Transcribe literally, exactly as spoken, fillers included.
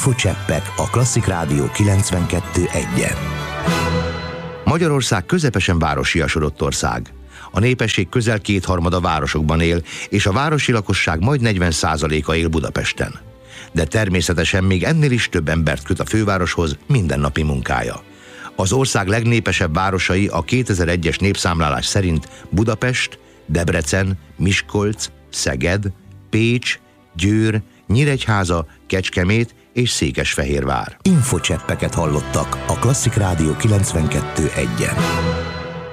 Infocseppek a Klasszik Rádió kilencvenkettő egyen. Magyarország közepesen városiasodott ország. A népesség közel kétharmada városokban él, és a városi lakosság majd negyven százaléka él Budapesten. De természetesen még ennél is több embert köt a fővároshoz mindennapi munkája. Az ország legnépesebb városai a kétezer-egyes népszámlálás szerint Budapest, Debrecen, Miskolc, Szeged, Pécs, Győr, Nyíregyháza, Kecskemét és Székesfehérvár. Infocseppeket hallottak a Klasszik Rádió kilencvenkettő egyen.